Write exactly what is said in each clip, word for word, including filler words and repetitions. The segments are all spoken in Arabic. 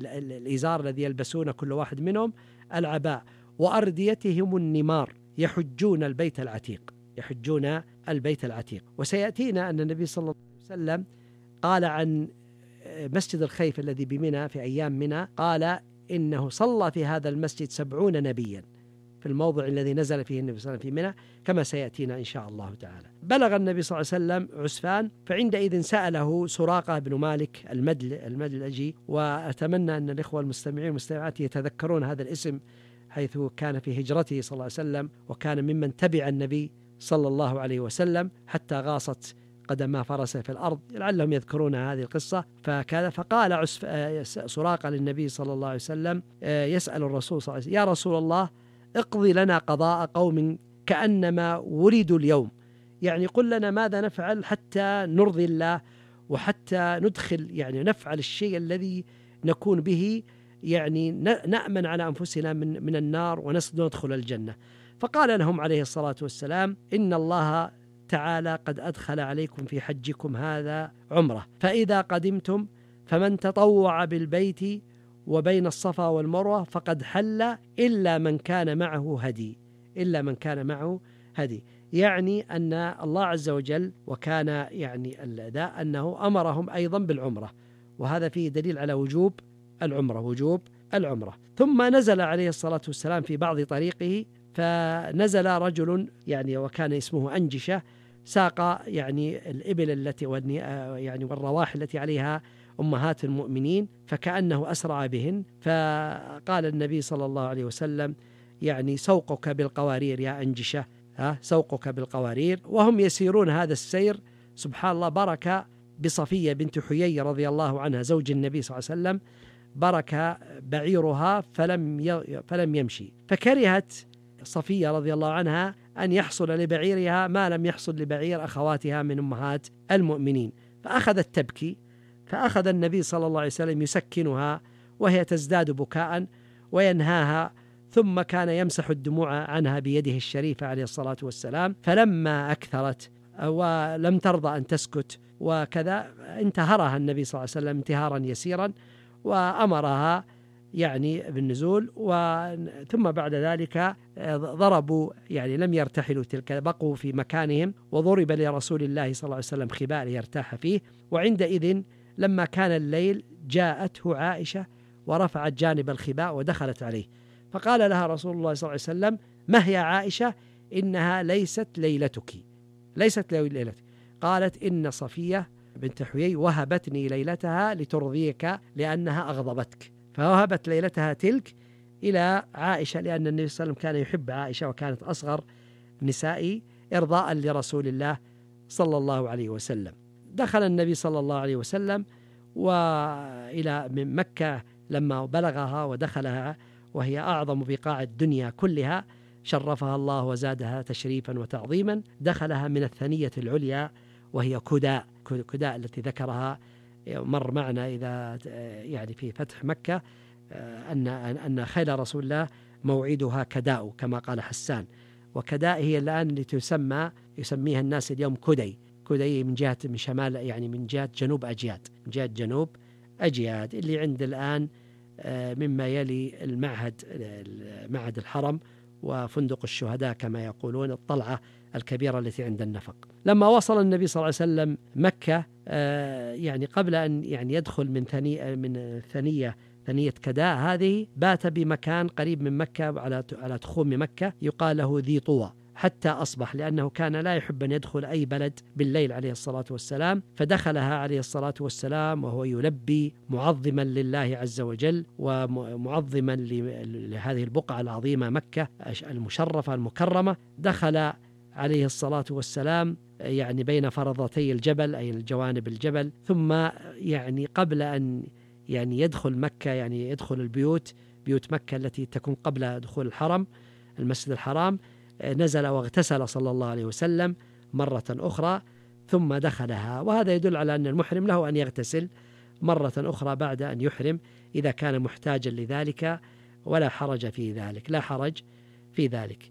الإزار الذي يلبسون كل واحد منهم العباء، وأرديتهم النمار، يحجون البيت العتيق، يحجون البيت العتيق. وسيأتينا أن النبي صلى الله عليه وسلم قال عن مسجد الخيف الذي بمنى في أيام منى، قال إنه صلى في هذا المسجد سبعون نبيا في الموضع الذي نزل فيه النبي صلى الله عليه وسلم في منى، كما سيأتينا إن شاء الله تعالى. بلغ النبي صلى الله عليه وسلم عسفان، فعندئذ سأله سراقة بن مالك المدل المدلجي، وأتمنى أن الإخوة المستمعين والمستمعات يتذكرون هذا الاسم، حيث كان في هجرته صلى الله عليه وسلم، وكان ممن تبع النبي صلى الله عليه وسلم حتى غاصت قدما فرسه في الأرض، لعلهم يذكرون هذه القصة. فكذا فقال عسف سراقة للنبي صلى الله عليه وسلم يسأل الرسول صلى الله عليه وسلم: يا رسول الله، اقضي لنا قضاء قوم كأنما ولدوا اليوم، يعني قل لنا ماذا نفعل حتى نرضي الله، وحتى ندخل يعني نفعل الشيء الذي نكون به يعني نأمن على أنفسنا من من النار وندخل الجنة. فقال لهم عليه الصلاة والسلام: إن الله تعالى قد أدخل عليكم في حجكم هذا عمرة، فإذا قدمتم فمن تطوع بالبيت وبين الصفا والمروة فقد حل إلا من كان معه هدي، إلا من كان معه هدي. يعني أن الله عز وجل وكان يعني الأداء أنه أمرهم أيضا بالعمرة، وهذا فيه دليل على وجوب العمرة، وجوب العمرة. ثم نزل عليه الصلاة والسلام في بعض طريقه، فنزل رجل يعني وكان اسمه أنجشة، ساق يعني الإبل التي يعني والرواحل التي عليها أمهات المؤمنين، فكأنه أسرع بهن، فقال النبي صلى الله عليه وسلم: يعني سوقك بالقوارير يا أنجشة، ها سوقك بالقوارير. وهم يسيرون هذا السير، سبحان الله، بركة بصفية بنت حيي رضي الله عنها زوج النبي صلى الله عليه وسلم، بركة بعيرها فلم فلم يمشي، فكرهت صفية رضي الله عنها أن يحصل لبعيرها ما لم يحصل لبعير أخواتها من أمهات المؤمنين، فأخذت تبكي، فأخذ النبي صلى الله عليه وسلم يسكنها وهي تزداد بكاء وينهاها، ثم كان يمسح الدموع عنها بيده الشريفة عليه الصلاة والسلام. فلما أكثرت ولم ترضى أن تسكت وكذا، انتهرها النبي صلى الله عليه وسلم انتهارا يسيرا، وأمرها يعني بالنزول. ثم بعد ذلك ضربوا يعني لم يرتحلوا تلك، بقوا في مكانهم، وضرب لرسول الله صلى الله عليه وسلم خباء ليرتاح فيه. وعندئذ لما كان الليل جاءته عائشة ورفعت جانب الخباء ودخلت عليه، فقال لها رسول الله صلى الله عليه وسلم: ما هي عائشة؟ إنها ليست ليلتك، ليست ليلتك. قالت: إن صفية بنت حيي وهبتني ليلتها لترضيك لأنها أغضبتك، فوهبت ليلتها تلك إلى عائشة، لأن النبي صلى الله عليه وسلم كان يحب عائشة وكانت أصغر نسائه، إرضاء لرسول الله صلى الله عليه وسلم. دخل النبي صلى الله عليه وسلم وإلى من مكة لما بلغها ودخلها، وهي أعظم بقاع الدنيا كلها، شرفها الله وزادها تشريفا وتعظيما. دخلها من الثنية العليا وهي كداء، كداء التي ذكرها مر معنا إذا يعني في فتح مكة أن أن خيل رسول الله موعدها كداء كما قال حسان، وكداء هي الآن اللي تسمى يسميها الناس اليوم كدي، كدي من جهة من شمال يعني من جهة جنوب أجياد، من جهة جنوب أجياد اللي عند الآن مما يلي المعهد معهد الحرم وفندق الشهداء كما يقولون، الطلعة الكبيرة التي عند النفق. لما وصل النبي صلى الله عليه وسلم مكة يعني قبل أن يعني يدخل من ثنية من ثنية ثنية كداء هذه، بات بمكان قريب من مكة على على تخوم مكة يقال له ذي طوى حتى أصبح، لأنه كان لا يحب أن يدخل أي بلد بالليل عليه الصلاة والسلام، فدخلها عليه الصلاة والسلام وهو يلبي معظما لله عز وجل ومعظما لهذه البقعة العظيمة مكة المشرفة المكرمة. دخل عليه الصلاة والسلام يعني بين فرضتي الجبل أي الجوانب الجبل، ثم يعني قبل أن يعني يدخل مكة يعني يدخل البيوت بيوت مكة التي تكون قبل دخول الحرم المسجد الحرام، نزل واغتسل صلى الله عليه وسلم مرة أخرى ثم دخلها. وهذا يدل على أن المحرم له أن يغتسل مرة أخرى بعد أن يحرم إذا كان محتاجا لذلك، ولا حرج في ذلك، لا حرج في ذلك.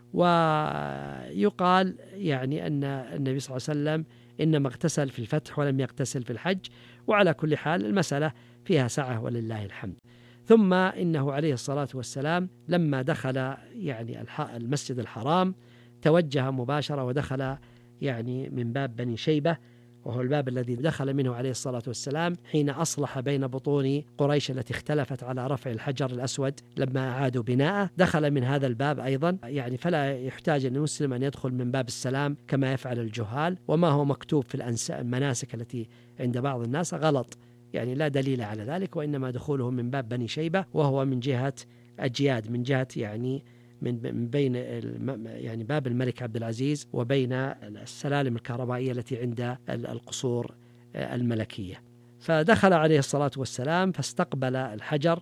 ويقال يعني أن النبي صلى الله عليه وسلم إنما اغتسل في الفتح ولم يغتسل في الحج، وعلى كل حال المسألة فيها سعة ولله الحمد. ثم إنه عليه الصلاة والسلام لما دخل يعني المسجد الحرام توجه مباشرة ودخل يعني من باب بني شيبة، وهو الباب الذي دخل منه عليه الصلاة والسلام حين أصلح بين بطون قريش التي اختلفت على رفع الحجر الأسود لما أعادوا بناءه، دخل من هذا الباب أيضا. يعني فلا يحتاج المسلم أن يدخل من باب السلام كما يفعل الجهال، وما هو مكتوب في المناسك التي عند بعض الناس غلط، يعني لا دليل على ذلك، وإنما دخوله من باب بني شيبة، وهو من جهة أجياد، من جهة يعني من بين يعني باب الملك عبد العزيز وبين السلالم الكهربائية التي عند القصور الملكية. فدخل عليه الصلاة والسلام فاستقبل الحجر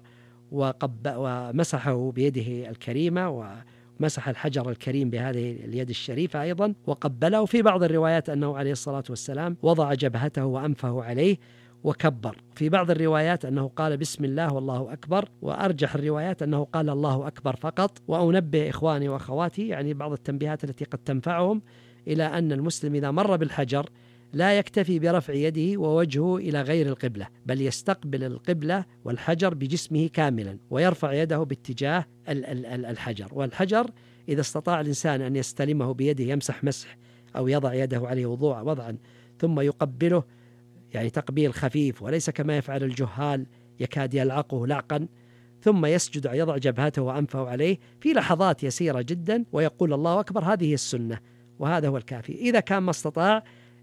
ومسحه بيده الكريمة، ومسح الحجر الكريم بهذه اليد الشريفة أيضا وقبله. في بعض الروايات أنه عليه الصلاة والسلام وضع جبهته وأنفه عليه وكبر، في بعض الروايات أنه قال بسم الله والله أكبر، وأرجح الروايات أنه قال الله أكبر فقط. وأنبه إخواني وأخواتي يعني بعض التنبيهات التي قد تنفعهم إلى أن المسلم إذا مر بالحجر لا يكتفي برفع يده ووجهه إلى غير القبلة، بل يستقبل القبلة والحجر بجسمه كاملا ويرفع يده باتجاه الحجر. والحجر إذا استطاع الإنسان أن يستلمه بيده يمسح مسح أو يضع يده عليه وضوع وضعا ثم يقبله يعني تقبيل خفيف، وليس كما يفعل الجهال يكاد يلعقه لعقا، ثم يسجد يضع جبهته وأنفه عليه في لحظات يسيرة جدا ويقول الله أكبر. هذه السنة وهذا هو الكافي. إذا كان ما استطاع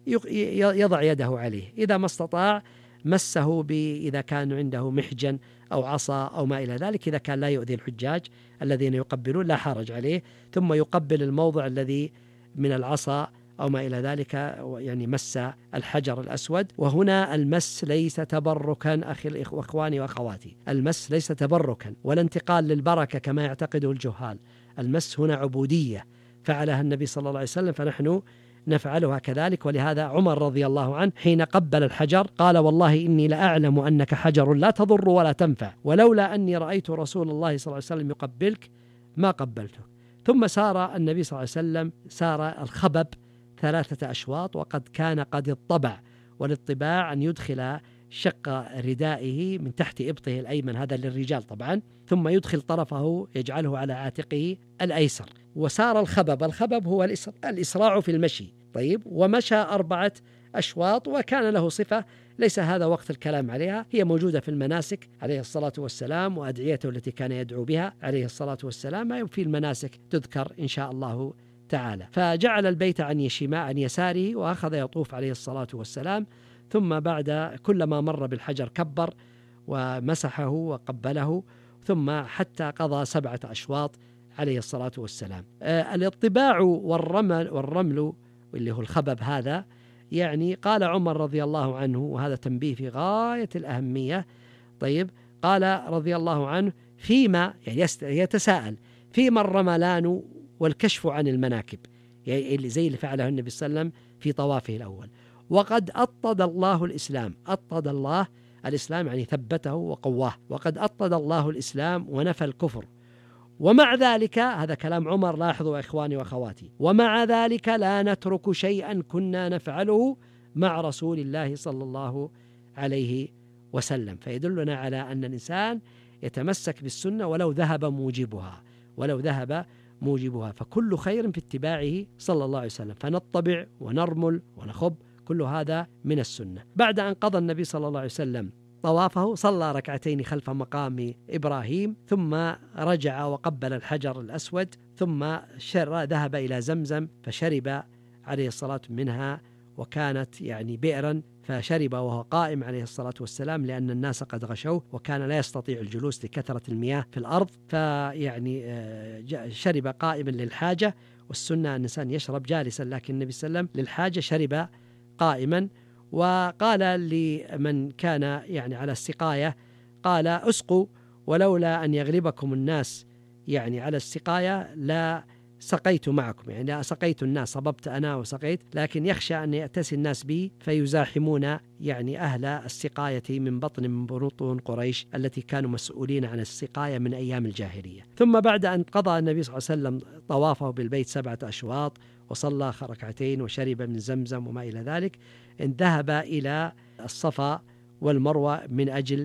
يضع يده عليه، إذا ما استطاع مسه ب إذا كان عنده محجن أو عصا أو ما إلى ذلك، إذا كان لا يؤذي الحجاج الذين يقبلون لا حرج عليه، ثم يقبل الموضع الذي من العصا أو ما إلى ذلك، يعني مس الحجر الأسود. وهنا المس ليس تبركا أخي الإخواني وأخواتي، المس ليس تبركا ولا انتقال للبركة كما يعتقده الجهال. المس هنا عبودية فعلها النبي صلى الله عليه وسلم، فنحن نفعلها كذلك. ولهذا عمر رضي الله عنه حين قبل الحجر قال والله إني لأعلم أنك حجر لا تضر ولا تنفع، ولولا أني رأيت رسول الله صلى الله عليه وسلم يقبلك ما قبلته. ثم سار النبي صلى الله عليه وسلم سار الخبب ثلاثة أشواط، وقد كان قد اطبع، والاطباع أن يدخل شق ردائه من تحت إبطه الأيمن، هذا للرجال طبعا، ثم يدخل طرفه يجعله على عاتقه الأيسر. وسار الخبب، الخبب هو الإسراع في المشي. طيب، ومشى أربعة أشواط، وكان له صفة ليس هذا وقت الكلام عليها، هي موجودة في المناسك عليه الصلاة والسلام وأدعيته التي كان يدعو بها عليه الصلاة والسلام في المناسك تذكر إن شاء الله تعالى. فجعل البيت عن يشماء عن يساره وأخذ يطوف عليه الصلاة والسلام، ثم بعد كلما مر بالحجر كبر ومسحه وقبله، ثم حتى قضى سبعة أشواط عليه الصلاة والسلام. آه الاطباع والرمل والرمل اللي هو الخبب هذا، يعني قال عمر رضي الله عنه، وهذا تنبيه في غاية الأهمية. طيب، قال رضي الله عنه فيما يعني يتساءل فيما الرملان والكشف عن المناكب، يعني زي اللي فعله النبي صلى الله عليه وسلم في طوافه الأول. وقد أطد الله الإسلام، أطد الله الإسلام يعني ثبته وقواه، وقد أطد الله الإسلام ونفى الكفر، ومع ذلك هذا كلام عمر، لاحظوا إخواني وأخواتي، ومع ذلك لا نترك شيئا كنا نفعله مع رسول الله صلى الله عليه وسلم. فيدلنا على أن الإنسان يتمسك بالسنة ولو ذهب موجبها، ولو ذهب موجبها، فكل خير في اتباعه صلى الله عليه وسلم. فنطبع ونرمل ونخب، كل هذا من السنة. بعد أن قضى النبي صلى الله عليه وسلم طوافه صلى ركعتين خلف مقام إبراهيم، ثم رجع وقبل الحجر الأسود، ثم شر ذهب إلى زمزم فشرب عليه الصلاة منها، وكانت يعني بئرا، فشرب وهو قائم عليه الصلاة والسلام لأن الناس قد غشوه وكان لا يستطيع الجلوس لكثرة المياه في الأرض، فيعني شرب قائما للحاجة، والسنة أن الإنسان يشرب جالسا، لكن النبي صلى الله عليه وسلم للحاجة شرب قائما. وقال لمن كان يعني على السقاية قال اسقوا ولولا أن يغلبكم الناس يعني على السقاية لا سقيت معكم، يعني لا سقيت الناس، صببت أنا وسقيت، لكن يخشى أن يأتسي الناس بي فيزاحمون يعني أهل السقاية من بطن من بطون قريش التي كانوا مسؤولين عن السقاية من أيام الجاهلية. ثم بعد أن قضى النبي صلى الله عليه وسلم طوافه بالبيت سبعة أشواط وصلى ركعتين وشرب من زمزم وما إلى ذلك، ان ذهب إلى الصفا والمروة من أجل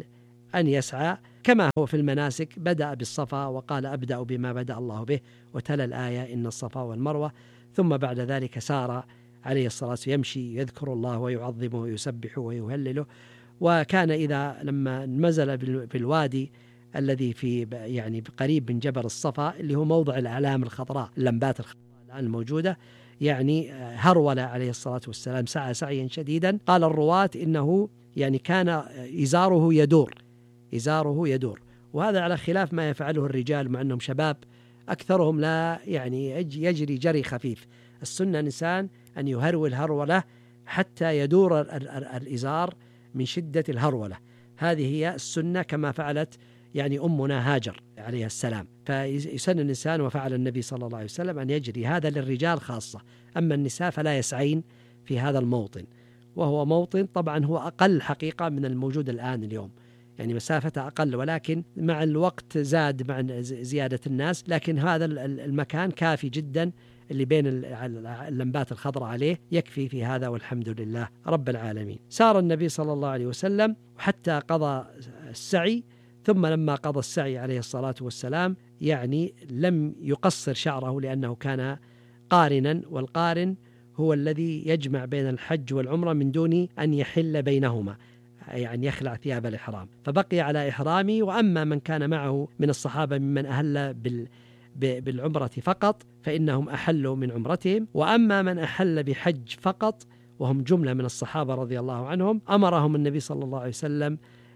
أن يسعى كما هو في المناسك، بدأ بالصفا وقال أبدأ بما بدأ الله به، وتلا الآية إن الصفا والمروة، ثم بعد ذلك سار عليه الصلاة والسلام يمشي يذكر الله ويعظمه ويسبحه ويهلله. وكان إذا لما نزل بالوادي الذي في يعني قريب من جبل الصفا اللي هو موضع الأعلام الخضراء، اللمبات الخضراء الآن الموجودة، يعني هرول عليه الصلاة والسلام، سعى سعيا شديدا. قال الرواة إنه يعني كان إزاره يدور إزاره يدور وهذا على خلاف ما يفعله الرجال، مع أنهم شباب أكثرهم لا يعني يجري جري خفيف. السنة إنسان أن يهرول هرولة حتى يدور الإزار من شدة الهرولة، هذه هي السنة كما فعلت يعني أمنا هاجر عليه السلام. فيسن الإنسان وفعل النبي صلى الله عليه وسلم أن يجري هذا للرجال خاصة، أما النساء فلا يسعين في هذا الموطن، وهو موطن طبعا هو أقل حقيقة من الموجود الآن اليوم، يعني مسافة أقل، ولكن مع الوقت زاد مع زيادة الناس، لكن هذا المكان كافي جدا اللي بين اللمبات الخضراء عليه يكفي في هذا، والحمد لله رب العالمين. سار النبي صلى الله عليه وسلم حتى قضى السعي، ثم لما قضى السعي عليه الصلاة والسلام يعني لم يقصر شعره لأنه كان قارنا، والقارن هو الذي يجمع بين الحج والعمرة من دون أن يحل بينهما، يعني يخلع ثياب الإحرام، فبقي على إحرامه. وأما من كان معه من الصحابة ممن أهل بال بالعمرة فقط فإنهم أحلوا من عمرتهم، وأما من أحل بحج فقط وهم جملة من الصحابة رضي الله عنهم، أمرهم النبي صلى الله عليه وسلم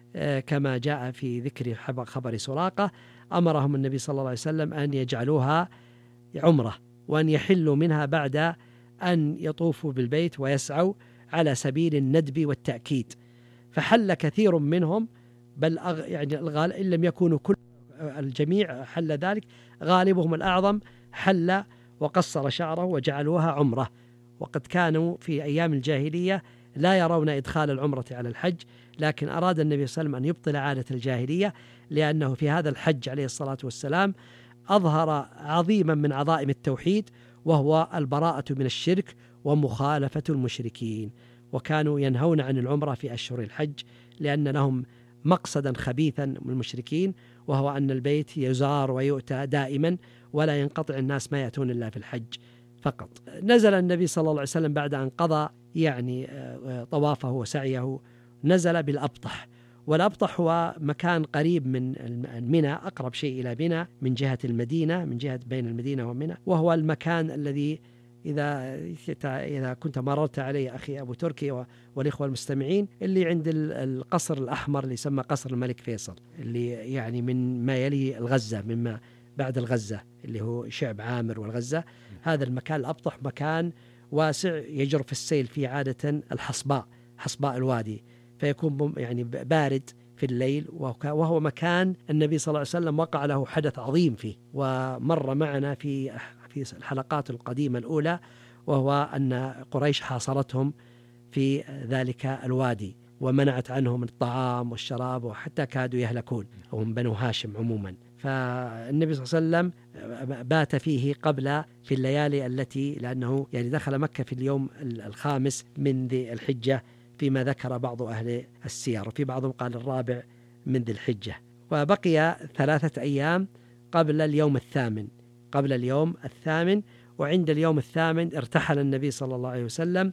كما جاء في ذكر خبر سراقة، أمرهم النبي صلى الله عليه وسلم أن يجعلوها عمرة وأن يحلوا منها بعد أن يطوفوا بالبيت ويسعوا على سبيل الندب والتأكيد. فحل كثير منهم، بل يعني الغالب إن لم يكونوا كل الجميع حل ذلك، غالبهم الأعظم حل وقصر شعره وجعلوها عمرة. وقد كانوا في أيام الجاهلية لا يرون إدخال العمرة على الحج، لكن أراد النبي صلى الله عليه وسلم أن يبطل عادة الجاهلية، لأنه في هذا الحج عليه الصلاة والسلام أظهر عظيما من عظائم التوحيد، وهو البراءة من الشرك ومخالفة المشركين. وكانوا ينهون عن العمرة في أشهر الحج لأن لهم مقصدا خبيثا من المشركين، وهو أن البيت يزار ويؤتى دائما ولا ينقطع الناس ما يأتون إلا في الحج فقط. نزل النبي صلى الله عليه وسلم بعد أن قضى يعني طوافه وسعيه، نزل بالأبطح، والأبطح هو مكان قريب من منى، أقرب شيء إلى منى من جهة المدينة، من جهة بين المدينة ومنى، وهو المكان الذي إذا إذا كنت مررت عليه أخي أبو تركي والإخوة المستمعين، اللي عند القصر الأحمر اللي يسمى قصر الملك فيصل، اللي يعني من ما يلي الغزة، مما بعد الغزة اللي هو شعب عامر والغزة. هذا المكان الأبطح مكان واسع يجرف السيل فيه عادة الحصباء، حصباء الوادي، فيكون يعني بارد في الليل، وهو مكان النبي صلى الله عليه وسلم وقع له حدث عظيم فيه، ومر معنا في في الحلقات القديمة الأولى، وهو أن قريش حاصرتهم في ذلك الوادي ومنعت عنهم الطعام والشراب، وحتى كادوا يهلكون، وهم بنو هاشم عموما. فالنبي صلى الله عليه وسلم بات فيه قبل في الليالي التي، لأنه يعني دخل مكة في اليوم الخامس من ذي الحجة فيما ذكر بعض أهل السير، وفي بعضهم قال الرابع من ذي الحجة، وبقي ثلاثة أيام قبل اليوم الثامن قبل اليوم الثامن وعند اليوم الثامن ارتحل النبي صلى الله عليه وسلم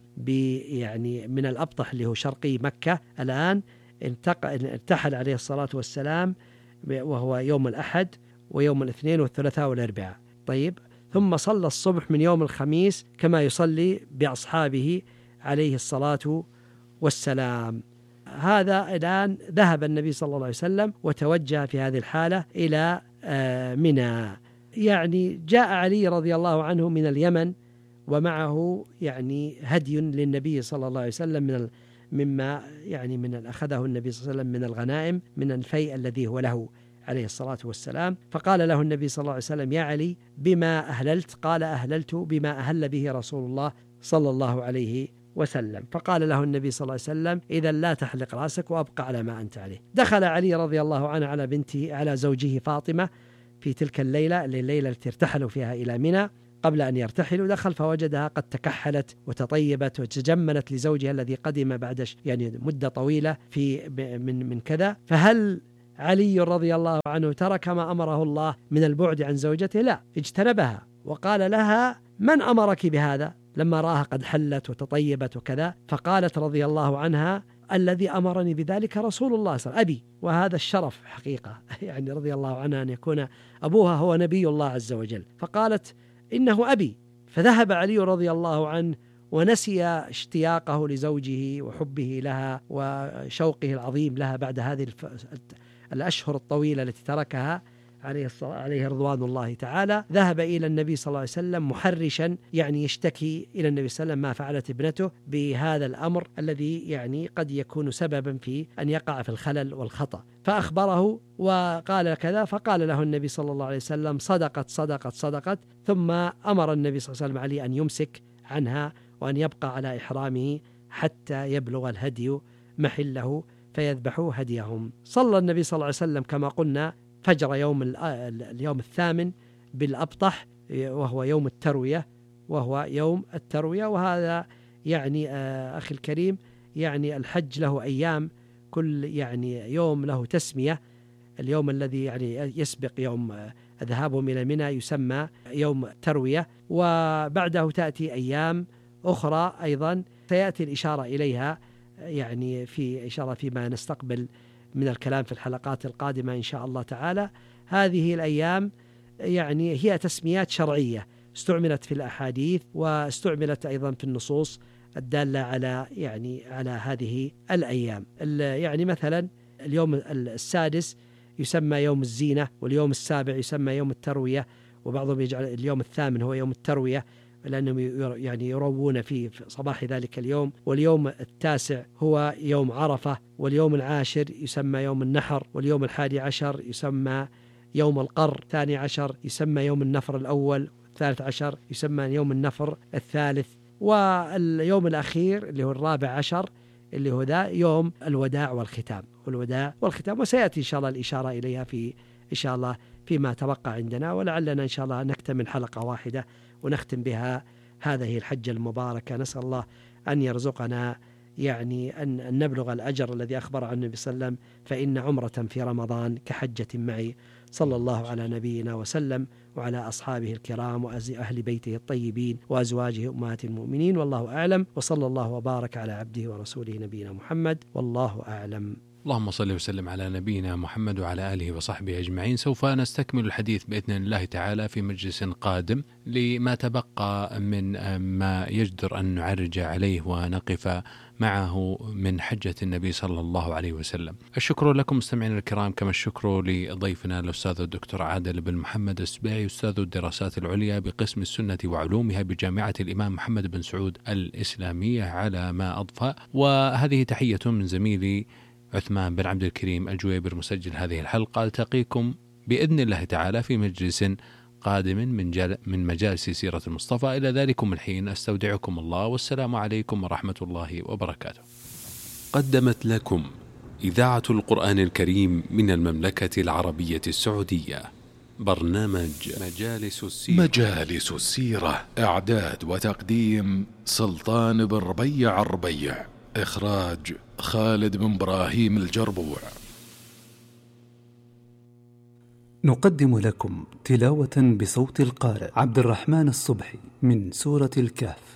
يعني من الأبطح اللي هو شرقي مكة الآن، ارتحل عليه الصلاة والسلام، وهو يوم الأحد ويوم الاثنين والثلاثاء والأربعاء. طيب، ثم صلى الصبح من يوم الخميس كما يصلي بأصحابه عليه الصلاة والسلام. هذا الآن ذهب النبي صلى الله عليه وسلم وتوجه في هذه الحالة إلى منى. يعني جاء علي رضي الله عنه من اليمن ومعه يعني هدي للنبي صلى الله عليه وسلم من مما يعني من أخذه النبي صلى الله عليه وسلم من الغنائم من الفيء الذي هو له عليه الصلاة والسلام. فقال له النبي صلى الله عليه وسلم: يا علي بما أهللت؟ قال: أهللت بما أهل به رسول الله صلى الله عليه وسلم. فقال له النبي صلى الله عليه وسلم: إذا لا تحلق رأسك وأبقى على ما أنت عليه. دخل علي رضي الله عنه على بنته على زوجه فاطمة في تلك الليلة الليلة التي ارتحلوا فيها إلى منى. قبل أن يرتحلوا دخل فوجدها قد تكحلت وتطيبت وتجملت لزوجها الذي قدم بعد يعني مدة طويلة في من من كذا. فهل علي رضي الله عنه ترك ما أمره الله من البعد عن زوجته؟ لا، اجتنبها وقال لها: من أمرك بهذا؟ لما رآها قد حلت وتطيبت وكذا، فقالت رضي الله عنها: الذي أمرني بذلك رسول الله صلى الله عليه وسلم أبي. وهذا الشرف حقيقة يعني رضي الله عنها أن يكون أبوها هو نبي الله عز وجل. فقالت: إنه أبي. فذهب علي رضي الله عنه ونسي اشتياقه لزوجه وحبه لها وشوقه العظيم لها بعد هذه الأشهر الطويلة التي تركها عليه عليه رضوان الله تعالى. ذهب إلى النبي صلى الله عليه وسلم محرشا، يعني يشتكي إلى النبي صلى الله عليه وسلم ما فعلت ابنته بهذا الأمر الذي يعني قد يكون سببا في أن يقع في الخلل والخطأ. فأخبره وقال كذا، فقال له النبي صلى الله عليه وسلم: صدقت صدقت صدقت. ثم أمر النبي صلى الله عليه وسلم علي أن يمسك عنها وأن يبقى على إحرامه حتى يبلغ الهدي محله فيذبحوا هديهم. صلى النبي صلى الله عليه وسلم كما قلنا فجر يوم اليوم الثامن بالأبطح، وهو يوم التروية وهو يوم التروية وهذا يعني أخي الكريم يعني الحج له أيام، كل يعني يوم له تسمية. اليوم الذي يعني يسبق يوم ذهابهم إلى منى يسمى يوم التروية، وبعده تأتي أيام أخرى أيضا سيأتي الإشارة إليها يعني في إشارة فيما نستقبل من الكلام في الحلقات القادمة إن شاء الله تعالى. هذه الأيام يعني هي تسميات شرعية استعملت في الأحاديث واستعملت أيضا في النصوص الدالة على يعني على هذه الأيام. يعني مثلا اليوم السادس يسمى يوم الزينة، واليوم السابع يسمى يوم التروية، وبعضهم يجعل اليوم الثامن هو يوم التروية لأنهم يعني يروون في صباح ذلك اليوم. واليوم التاسع هو يوم عرفة، واليوم العاشر يسمى يوم النحر، واليوم الحادي عشر يسمى يوم القر، الثاني عشر يسمى يوم النفر الأول، الثالث عشر يسمى يوم النفر الثالث، واليوم الأخير اللي هو الرابع عشر اللي هو ذا يوم الوداع والختام والوداع والختام. وسيأتي إن شاء الله الإشارة إليها في إن شاء الله فيما تبقى عندنا، ولعلنا إن شاء الله نكتمل حلقة واحدة ونختم بها هذه الحجة المباركة. نسأل الله أن يرزقنا يعني أن نبلغ الأجر الذي أخبر عنه النبي صلى الله عليه وسلم: فإن عمرة في رمضان كحجة معي. صلى الله على نبينا وسلم وعلى أصحابه الكرام وأهل بيته الطيبين وأزواجه أمهات المؤمنين، والله أعلم، وصلى الله وبارك على عبده ورسوله نبينا محمد، والله أعلم. اللهم صل وسلم على نبينا محمد وعلى آله وصحبه أجمعين. سوف نستكمل الحديث بإذن الله تعالى في مجلس قادم لما تبقى من ما يجدر أن نعرج عليه ونقف معه من حجة النبي صلى الله عليه وسلم. الشكر لكم مستمعين الكرام، كما الشكر لضيفنا الأستاذ الدكتور عادل بن محمد السباعي، أستاذ الدراسات العليا بقسم السنة وعلومها بجامعة الإمام محمد بن سعود الإسلامية على ما أضفى. وهذه تحية من زميلي عثمان بن عبد الكريم الجويبر مسجل هذه الحلقة. ألتقيكم بإذن الله تعالى في مجلس قادم من, جل من مجالس سيرة المصطفى. إلى ذلكم الحين أستودعكم الله، والسلام عليكم ورحمة الله وبركاته. قدمت لكم إذاعة القرآن الكريم من المملكة العربية السعودية برنامج مجالس السيرة. مجالس السيرة، إعداد وتقديم سلطان بن ربيع الربيع، إخراج خالد بن إبراهيم الجربوع. نقدم لكم تلاوة بصوت القارئ عبد الرحمن الصبحي من سورة الكهف.